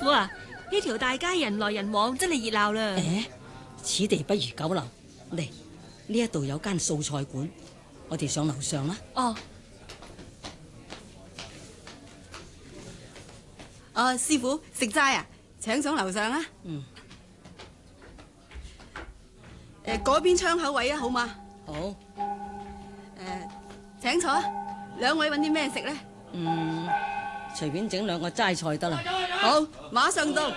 傅啊，呢條大街人來人往，真係熱鬧啦。 此地不如久留。嚟，呢一度有間素菜館，我哋上樓上啦。 哦， 師傅食齋啊，請上樓上啦。嗰邊窗口位啊，好嘛？ 好。 請坐。兩位揾啲咩食呢？ 隨便整2個齋菜得啦。 好，馬上到。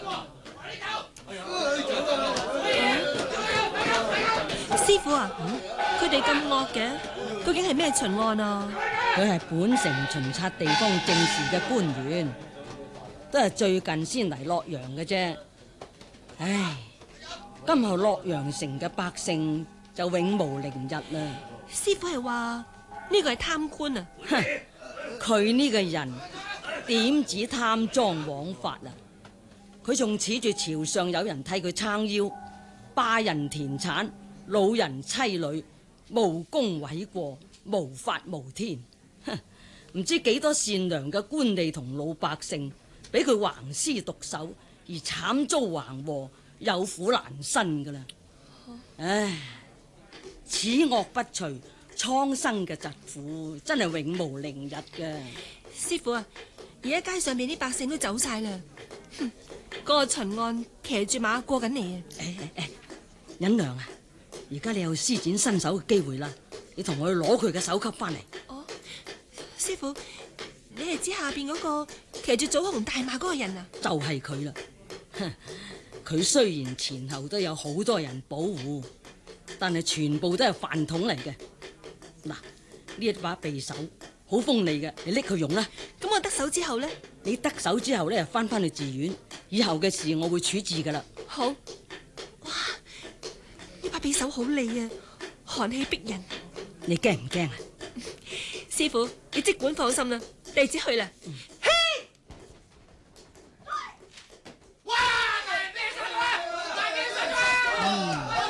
師傅啊，佢哋咁惡嘅，究竟係咩巡案啊？ 佢係本城巡察地方政事嘅官員，都係最近先嚟洛陽嘅啫。唉，今後洛陽城嘅百姓就永無寧日啦。 師傅係話呢個係貪官啊？ 哼，佢呢個人點止貪贓枉法啊？佢仲恃住朝上有人替佢撐腰，霸人田產，老人妻女，無功諉過，無法無天。哼，唔知幾多善良嘅官吏同老百姓俾佢橫施毒手而慘遭橫禍，有苦難伸噶啦。唉，此惡不除，蒼生嘅疾苦真係永無寧日嘅。 師傅啊，而家街上邊啲百姓都走晒啦。哼，嗰個巡案騎住馬過緊嚟啊！ 忍娘啊，而家你有施展身手嘅機會啦，你同我去攞佢嘅首級翻嚟。 哦，師傅，你係指下邊嗰個騎住棗紅大馬嗰個人啊？ 就係佢啦。佢雖然前後都有好多人保護，但係全部都係飯桶嚟嘅。嗱，呢一把匕首好鋒利嘅，你拎佢用啦。 咁我得手之後呢？ 你得手之後呢，翻去寺院，以後嘅事我會處置噶啦。 好。哇，呢把匕首好利啊，寒氣逼人。 你驚唔驚啊？ 師傅，你即管放心啦，弟子去啦。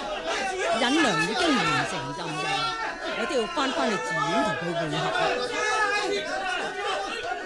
忍娘已經完成任務，我都要翻去寺院同佢會合。